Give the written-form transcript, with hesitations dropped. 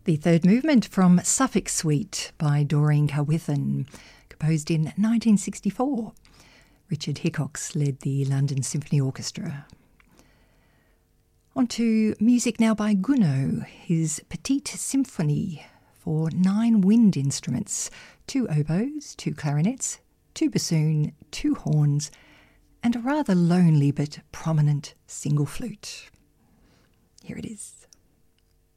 The third movement from Suffolk Suite by Doreen Carwithen, composed in 1964. Richard Hickox led the London Symphony Orchestra. On to music now by Gounod, his Petite Symphonie for 9 wind instruments, 2 oboes, 2 clarinets, 2 bassoon, 2 horns, and a rather lonely but prominent single flute. Here it is.